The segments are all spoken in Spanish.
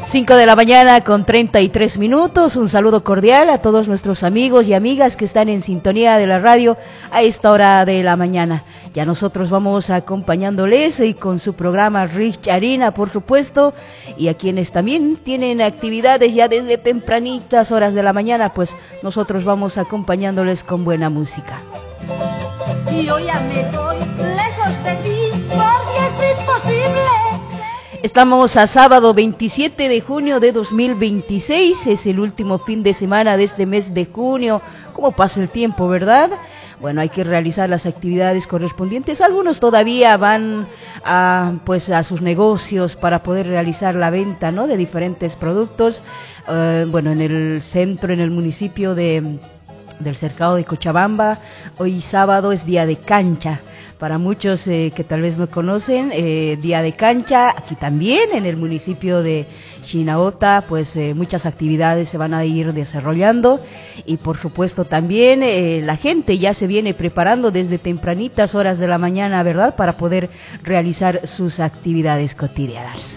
5 de la mañana con 33 minutos. Un saludo cordial a todos nuestros amigos y amigas que están en sintonía de la radio a esta hora de la mañana. Ya nosotros vamos acompañándoles y con su programa Rich Harina, por supuesto, y a quienes también tienen actividades ya desde tempranitas horas de la mañana, pues nosotros vamos acompañándoles con buena música. Y yo ya me voy lejos de ti porque es imposible. Estamos a sábado 27 de junio de 2026, es el último fin de semana de este mes de junio. ¿Cómo pasa el tiempo, verdad? Bueno, hay que realizar las actividades correspondientes. Algunos todavía van a sus negocios para poder realizar la venta, ¿no?, de diferentes productos. Bueno, en el centro, en el municipio del Cercado de Cochabamba, hoy sábado es día de cancha. Para muchos que tal vez no conocen, día de cancha, aquí también en el municipio de Chinaota, pues muchas actividades se van a ir desarrollando y por supuesto también la gente ya se viene preparando desde tempranitas horas de la mañana, ¿verdad?, para poder realizar sus actividades cotidianas.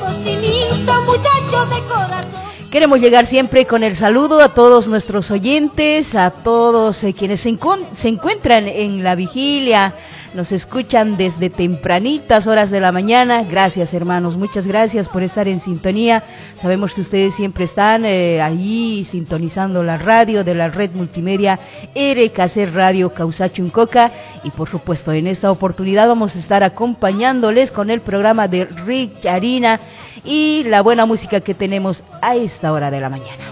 Queremos llegar siempre con el saludo a todos nuestros oyentes, a todos quienes se encuentran en la vigilia, nos escuchan desde tempranitas horas de la mañana. Gracias, hermanos, muchas gracias por estar en sintonía. Sabemos que ustedes siempre están allí sintonizando la radio de la red multimedia RKC Radio Causachuncoca, y por supuesto en esta oportunidad vamos a estar acompañándoles con el programa de Rich Harina y la buena música que tenemos a esta hora de la mañana.